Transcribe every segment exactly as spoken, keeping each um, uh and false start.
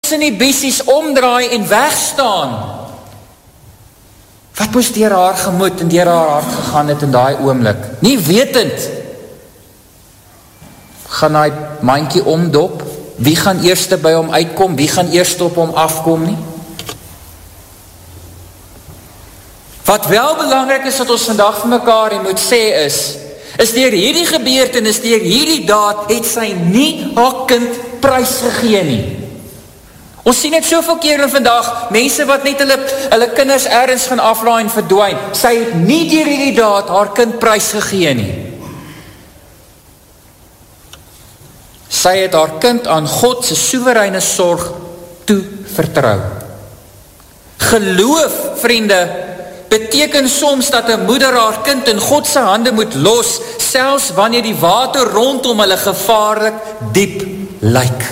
in die bissies omdraai en wegstaan. Wat moes deur haar gemoed en deur haar hart gegaan het in daai oomblik? Nie wetend, gaan hy mandjie omdop, wie gaan eerste by hom uitkom, wie gaan eerste op hom afkom nie? Wat wel belangrik is wat ons vandag vir mekaar en moet sê is, is deur hierdie gebeurtenis, deur hierdie daad, het sy nie haar kind prys gegee nie. Ons sien het soveel keer in vandag, mense wat net hulle, hulle kinders ergens gaan aflaai en verdwyn, sy het nie deur hierdie daad haar kind prys gegee nie. Sy het haar kind aan God se soewereine sorg toe vertrou. Geloof, vriende, beteken soms dat 'n moeder haar kind in God se hande moet los, selfs wanneer die water rondom hulle gevaarlik diep lyk.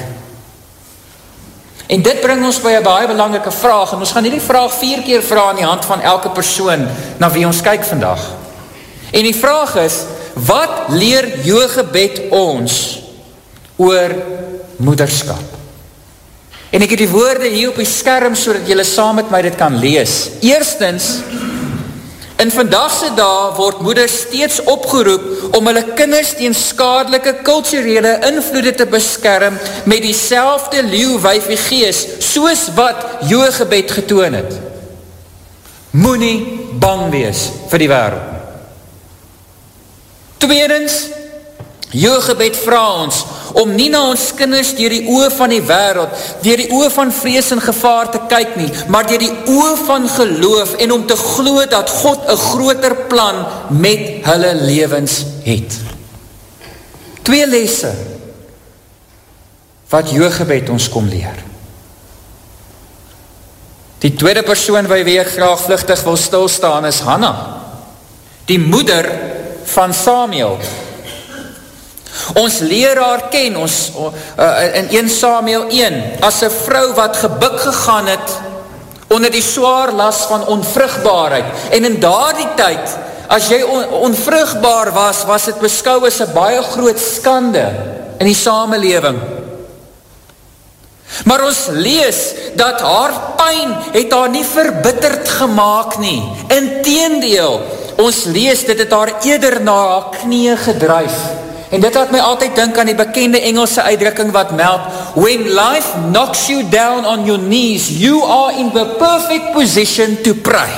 En dit bring ons by 'n baie belangrike vraag, en ons gaan hierdie vraag vier keer vra aan die hand van elke persoon na wie ons kyk vandag. En die vraag is, wat leer Jochebed ons oor moederskap? En ek het die woorde hier op die skerm, sodat julle saam met my dit kan lees. Eerstens, in vandagse dae word moeders steeds opgeroep om hulle kinders teen skadelike kulturele invloede te beskerm met dieselfde leeuwyfie gees, soos wat Jochebed getoon het. Moenie bang wees vir die wêreld. Tweedens, Jochebed vra ons om nie na ons kinders deur die oë van die wêreld, deur die oë van vrees en gevaar te kyk nie, maar deur die oë van geloof en om te glo dat God 'n groter plan met hulle lewens het. Twee lesse wat Jochebed ons kom leer. Die tweede persoon by wie ek graag vlugtig wil stilstaan is Hanna, die moeder van Samuel. Ons leer haar ken, ons, uh, in Eerste Samuel een, as 'n vrou wat gebuk gegaan het onder die swaar las van onvrugbaarheid. En in daardie tyd, as jy on, onvrugbaar was, was dit beskou as 'n baie groot skande in die samelewing. Maar ons lees dat haar pyn het haar nie verbitterd gemaak nie. Inteendeel, ons lees dit het haar eerder na haar knieë gedryf. En dit laat my altyd dink aan die bekende Engelse uitdrukking wat meld, when life knocks you down on your knees, you are in the perfect position to pray.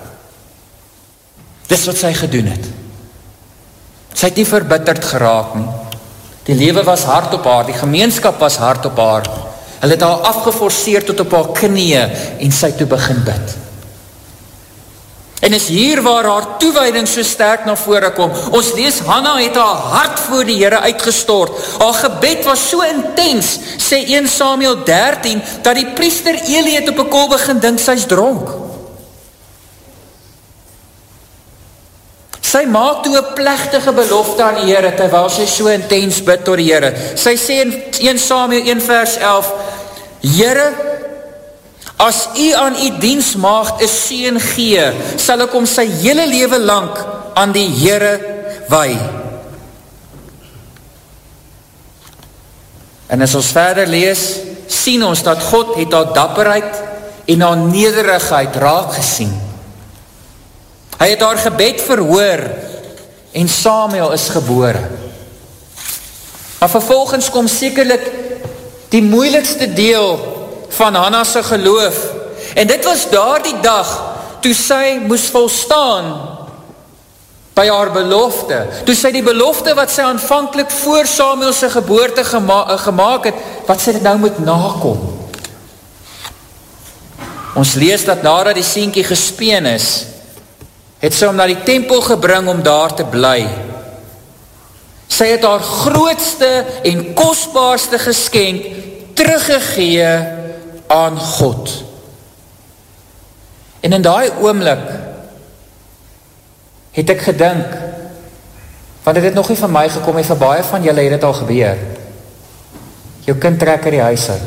Dis wat sy gedoen het. Sy het nie verbitterd geraak nie. Die lewe was hard op haar, die gemeenskap was hard op haar. Hulle het haar afgeforceer tot op haar knieë en sy toe begin bid. En is hier waar haar toewyding so sterk na vore kom. Ons lees, Hanna het haar hart voor die Here uitgestort. Haar gebed was so intens, sê Eerste Samuel dertien, dat die priester Eli het op 'n kol begin dink sy's dronk. Sy maak toe 'n plegtige belofte aan die Here, terwyl sy so intens bid tot die Here. Sy sê in Eerste Samuel een vers elf, Here, as u aan u diensmaagd 'n seun gee, sal ek hom sy hele lewe lank aan die Here wy. En as ons verder lees, sien ons dat God het haar dapperheid en haar nederigheid raak gesien. Hy het haar gebed verhoor en Samuel is gebore. Maar vervolgens kom sekerlik die moeilikste deel van Hanna se geloof. En dit was daardie dag toe sy moes volstaan by haar belofte. Toe sy die belofte wat sy aanvanklik voor Samuel se geboorte gema gemaak het, wat sy dit nou moet nakom. Ons lees dat nadat die seentjie gespeen is, het sy hom na die tempel gebring om daar te bly. Sy het haar grootste en kosbaarste geskenk teruggegee aan God. En in daai oomblik het ek gedink, want dit het nog nie van my gekom, en vir baie van julle het dit al gebeur. Jou kind trek uit die huis uit.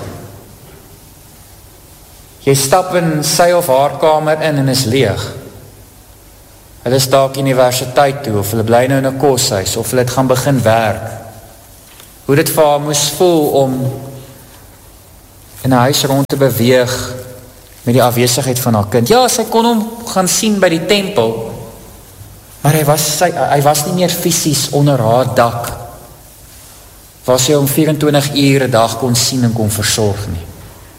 Jy stap in sy of haar kamer in en is leeg. Hulle is dalk universiteit toe, of hulle bly nou in 'n koshuis, of hulle het gaan begin werk. Hoe dit vir haar moes voel om in 'n huis rond te beweeg met die afwesigheid van haar kind. Ja, sy kon hom gaan sien by die tempel, maar hy was, sy, hy was nie meer fisies onder haar dak, waar sy om vyf en twintig uur 'n dag kon sien en kon versorg nie.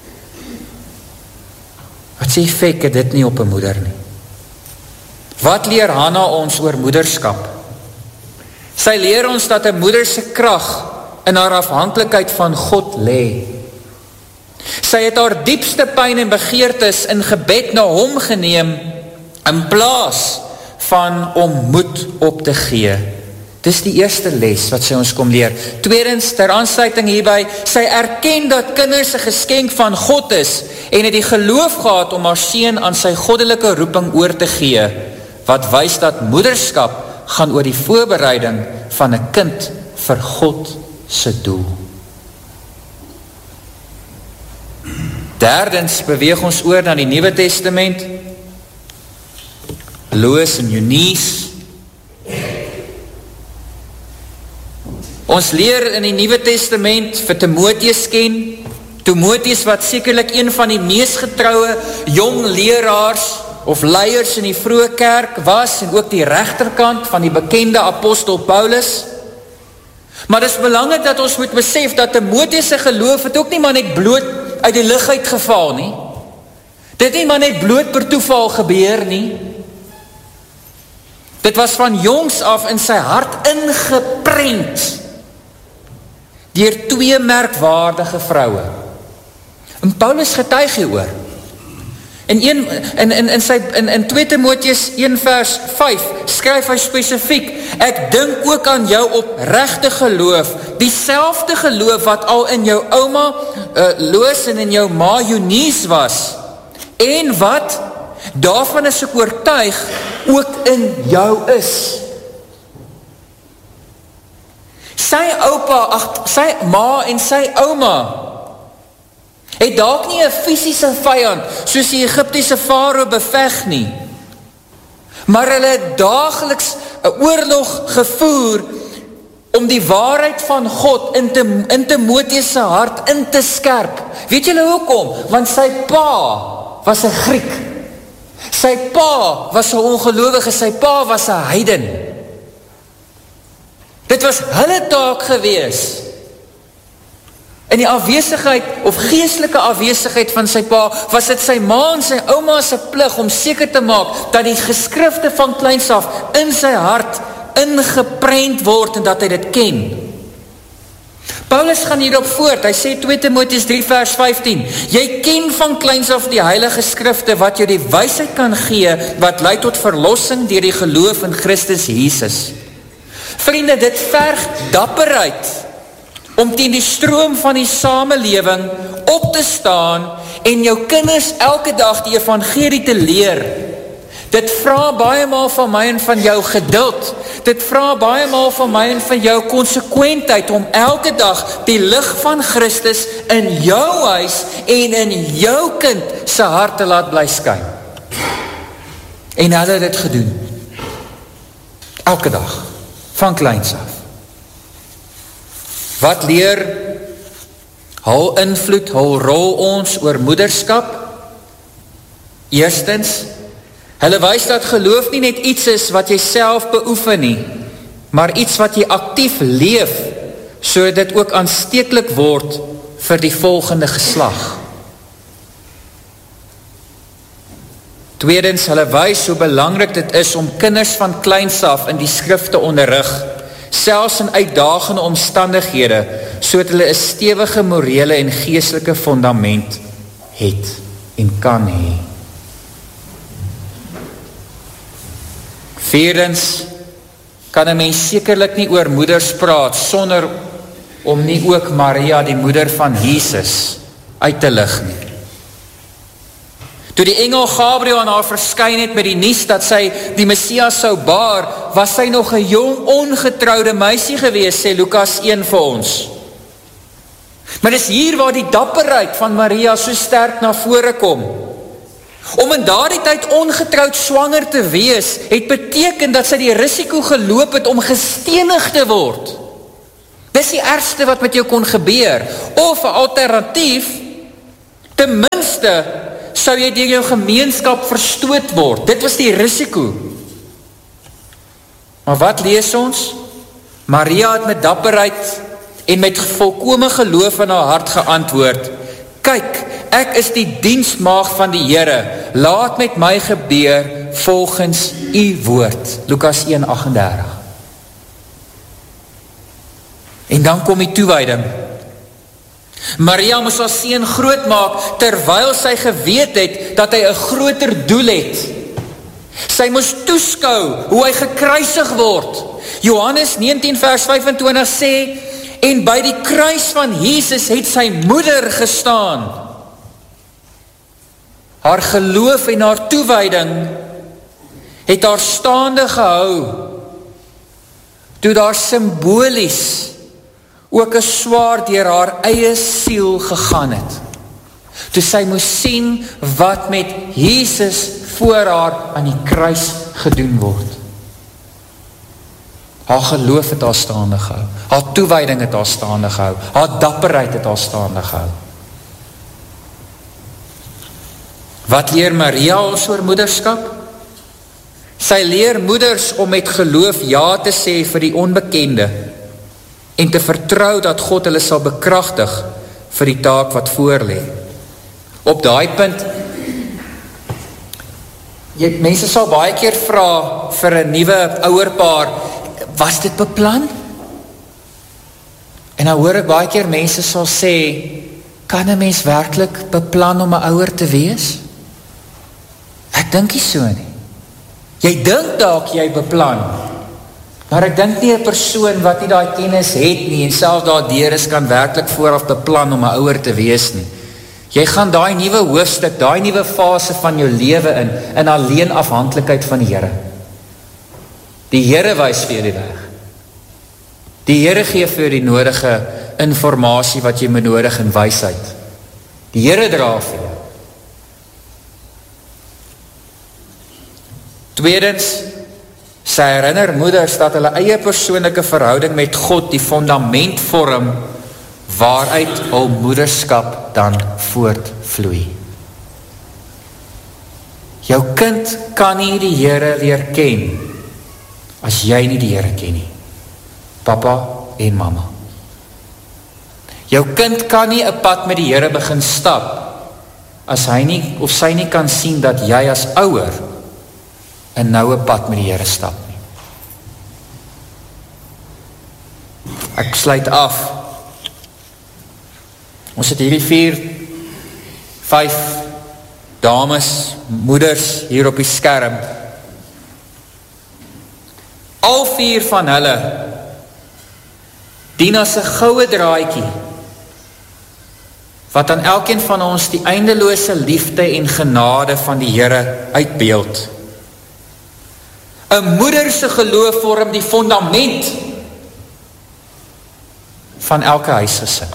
Wat sê effek het dit nie op 'n moeder nie? Wat leer Hanna ons oor moederskap? Sy leer ons dat 'n moeder se krag in haar afhanklikheid van God lê. Sy het haar diepste pyn en begeertes in gebed na hom geneem, in plaas van om moed op te gee. Dis die eerste les wat sy ons kom leer. Tweedens, ter aansluiting hierby, sy erken dat kinders 'n geskenk van God is, en het die geloof gehad om haar seun aan sy goddelike roeping oor te gee, wat wys dat moederskap gaan oor die voorbereiding van 'n kind vir God se doel. Derdens beweeg ons oor na die Nuwe Testament. Lois en Eunice. Ons leer in die Nuwe Testament vir Timotheus ken, Timotheus wat sekerlik een van die mees getroue jong leraars of leiers in die vroeë kerk was, en ook die regterkant van die bekende apostel Paulus. Maar dit is belangrik dat ons moet besef dat Timotheus se geloof het ook nie maar net bloot uit die lug uit geval nie. Dit nie maar net bloot per toeval gebeur nie. Dit was van jongs af in sy hart ingeprent deur twee merkwaardige vroue. En Paulus getuig hieroor. In, een, in, in, in, sy, in, in twee Timotheus een vers vyf skryf hy spesifiek, ek dink ook aan jou opregte geloof, dieselfde geloof wat al in jou ouma uh, Lois en in jou ma Eunice was, en wat, daarvan is ek oortuig, ook in jou is. Sy oupa, ach, sy ma en sy ouma, het dalk nie 'n fisiese vyand, soos die Egiptiese farao beveg nie, maar hulle het daagliks 'n oorlog gevoer, om die waarheid van God in, te, in Timotheus se hart in te skerp. Weet julle hoekom? Want sy pa was 'n Griek, sy pa was 'n ongelowige, sy pa was 'n heiden. Dit was hulle taak gewees, in die afwesigheid of geestelike afwesigheid van sy pa, was dit sy ma en sy ouma se plig om seker te maak dat die geskrifte van kleins af in sy hart ingeprent word en dat hy dit ken. Paulus gaan hierop voort, hy sê twee Timotheus drie vers vyftien, jy ken van kleins af die heilige skrifte wat jou die wysheid kan gee, wat lei tot verlossing deur die geloof in Christus Jesus. Vriende, dit verg dapperheid om teen die stroom van die samelewing op te staan en jou kinders elke dag die evangelie te leer. Dit vra baie maal van my en van jou geduld. Dit vra baie maal van my en van jou konsekwentheid om elke dag die lig van Christus in jou huis en in jou kind se hart te laat bly skyn. En hulle het dit gedoen. Elke dag, van kleins af. Wat leer hul invloed, hul rol ons oor moederskap? Eerstens, hulle wys dat geloof nie net iets is wat jy self beoefen nie, maar iets wat jy aktief leef, so dit ook aansteeklik word vir die volgende geslag. Tweedens, hulle wys hoe belangrik dit is om kinders van kleins af in die skrifte onderrig, selfs in uitdagende omstandighede, sodat hulle 'n stewige morele en geestelike fundament het en kan hê. Vierdens, kan 'n mens sekerlik nie oor moeders praat sonder om nie ook Maria, die moeder van Jesus, uit te lig nie. Toe die engel Gabriel aan haar verskyn het met die nuus dat sy die Messias sou baar, was sy nog 'n jong ongetroude meisie gewees, sê Lukas een vir ons. Maar dis hier waar die dapperheid van Maria so sterk na vore kom. Om in daardie tyd ongetrouwd swanger te wees, het beteken dat sy die risiko geloop het om gestenig te word. Dis die ergste wat met jou kon gebeur. Of 'n alternatief, Ten minste sou jy deur jou gemeenskap verstoot word. Dit was die risiko. Maar wat lees ons? Maria het met dapperheid en met volkome geloof in haar hart geantwoord, kyk, ek is die dienstmaagd van die Here, laat met my gebeur volgens u woord. Lukas een agt en dertig. En dan kom die toewyding. Maria moes haar seun groot maak, terwyl sy geweet het, dat hy 'n groter doel het. Sy moes toeskou, hoe hy gekruisig word. Johannes negentien vers vyf en twintig sê, en by die kruis van Jesus het sy moeder gestaan. Haar geloof en haar toewyding het haar staande gehou, toe daar simbolies ook 'n swaard deur haar eie siel gegaan het. Toe sy moes sien wat met Jesus voor haar aan die kruis gedoen word. Haar geloof het haar staande gehou, haar toewyding het haar staande gehou, haar dapperheid het haar staande gehou. Wat leer Maria ons oor moederskap? Sy leer moeders om met geloof ja te sê vir die onbekende en te vertrou dat God hulle sal bekragtig vir die taak wat voor lê. Op daai punt, jy, mense sal baie keer vra vir 'n nuwe ouerpaar, was dit beplan? En dan hoor ek baie keer mense sal sê, kan 'n mens werklik beplan om 'n ouer te wees? Ek dink nie so nie. Jy dink dalk jy beplan, maar ek dink nie 'n persoon wat nie daai kennis het nie en self daardeur is kan werklik vooraf beplan om 'n ouer te wees nie. Jy gaan daai nuwe hoofstuk, daai nuwe fase van jou lewe in, in alleen afhanklikheid van die Here. Die Here wys vir jou die weg. Die Here gee vir jou die nodige informasie wat jy benodig en wysheid. Die Here dra vir jou. Tweedens, sy herinner moeders dat hulle eie persoonlike verhouding met God die fundament vorm waaruit hul moederskap dan voortvloei. Jou kind kan nie die Here leer ken as jy nie die Here ken nie. Papa en mama. Jou kind kan nie 'n pad met die Here begin stap as hy nie of sy nie kan sien dat jy as ouer 'n noue pad met die Here stap nie. Ek sluit af. Ons het hierdie vier, vyf dames, moeders hier op die skerm. Al vier van hulle dien as 'n goue draadjie wat aan elkeen van ons die eindelose liefde en genade van die Here uitbeeld. 'n Moeder se geloof vorm die fundament van elke huisgesin.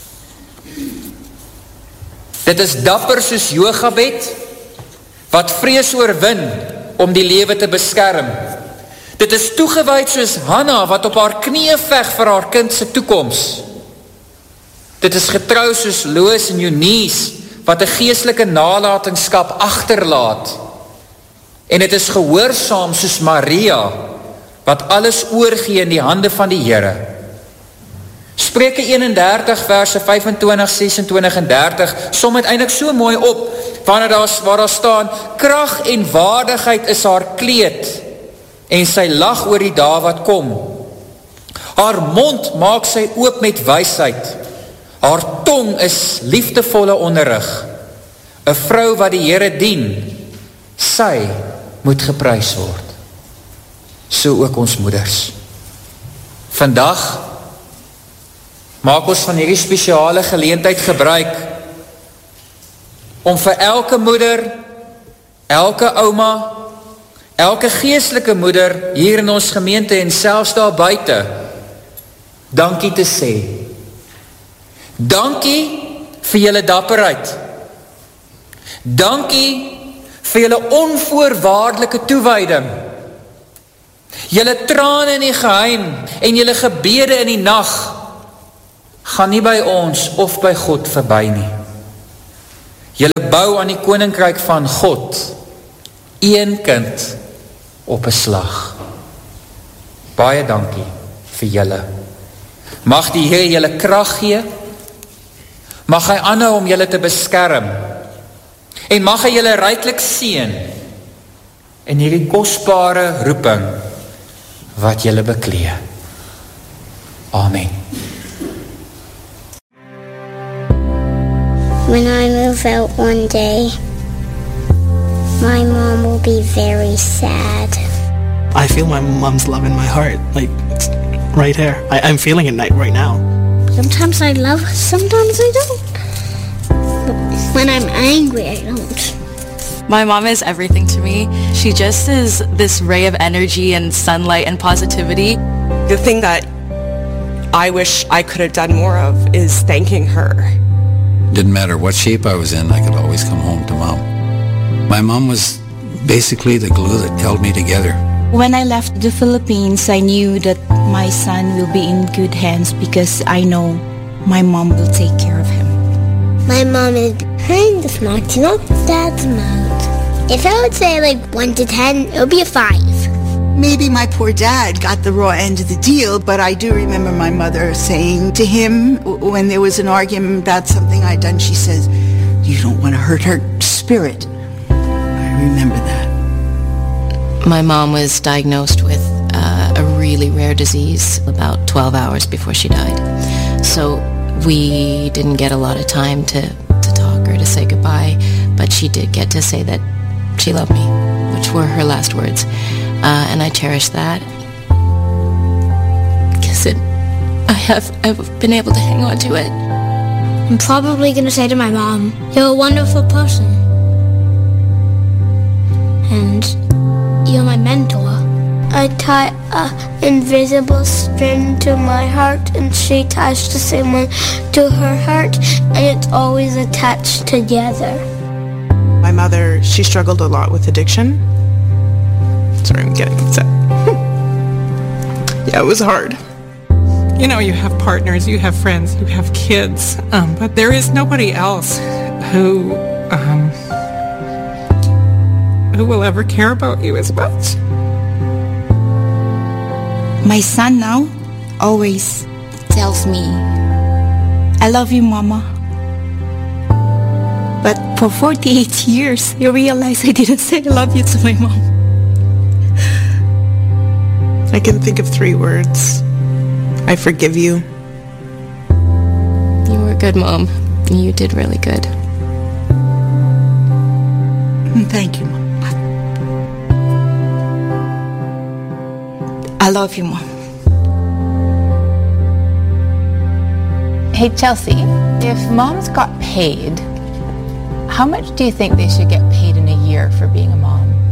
Dit is dapper soos Jogabed, wat vrees oorwin om die lewe te beskerm. Dit is toegewyd soos Hanna, wat op haar knieë veg vir haar kind se toekoms. Dit is getrou soos Lois en Eunice, wat 'n geestelike nalatenskap agterlaat. En dit is gehoorsaam soos Maria, wat alles oorgee in die hande van die Here. Spreuke eenendertig verse vyf en twintig, ses en twintig en dertig som het eintlik so mooi op, wanneer daar, waar daar staan, krag en waardigheid is haar kleed, en sy lag oor die dae wat kom. Haar mond maak sy oop met wysheid, haar tong is liefdevolle onderrig. 'n Vrou wat die Here dien, sy moet geprys word. So ook ons moeders. Vandag maak ons van hierdie spesiale geleentheid gebruik om vir elke moeder, elke ouma, elke geestelike moeder hier in ons gemeente en selfs daar buite dankie te sê. Dankie vir julle dapperheid. Dankie vir julle onvoorwaardelike toewyding. Julle trane in die geheim en julle gebede in die nag gaan nie by ons of by God verby nie. Julle bou aan die koninkryk van God, een kind op 'n slag. Baie dankie vir julle. Mag die Here julle krag gee, mag hy aanhou om julle te beskerm, en mag hy julle ryklik seën in hierdie kosbare roeping wat julle beklee. Amen. When I move out one day, my mom will be very sad. I feel my mom's love in my heart, like, it's right here. I, I'm feeling it right now. Sometimes I love her, sometimes I don't. But when I'm angry, I don't. My mom is everything to me. She just is this ray of energy and sunlight and positivity. The thing that I wish I could have done more of is thanking her. Didn't matter what shape I was in, I could always come home to Mom. My mom was basically the glue that held me together. When I left the Philippines, I knew that my son will be in good hands because I know my mom will take care of him. My mom is kind of smart, not that smart. If I would say like one to ten, it would be a five. Maybe my poor dad got the raw end of the deal, but I do remember my mother saying to him when there was an argument about something I'd done, she says, "You don't want to hurt her spirit." I remember that. My mom was diagnosed with uh, a really rare disease about twelve hours before she died. So we didn't get a lot of time to, to talk or to say goodbye, but she did get to say that she loved me, which were her last words. Uh, and I cherish that. Because it, I have, I've been able to hang on to it. I'm probably going to say to my mom, "You're a wonderful person. And you're my mentor." I tie an invisible string to my heart, and she ties the same one to her heart, and it's always attached together. My mother, she struggled a lot with addiction. Sorry, I'm getting upset. Yeah, it was hard. You know, you have partners, you have friends, you have kids, um, but there is nobody else who um, who will ever care about you as much. My son now always tells me, "I love you, Mama." But for forty-eight years, you realize I didn't say I love you to my mom. I can think of three words. I forgive you. You were a good mom. You did really good. Thank you, Mom. I love you, Mom. Hey, Chelsea, if moms got paid, how much do you think they should get paid in a year for being a mom?